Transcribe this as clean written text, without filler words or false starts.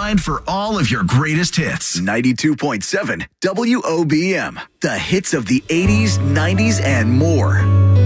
rewind for all of your greatest hits. 92.7 WOBM. The hits of the 80s, 90s, and more.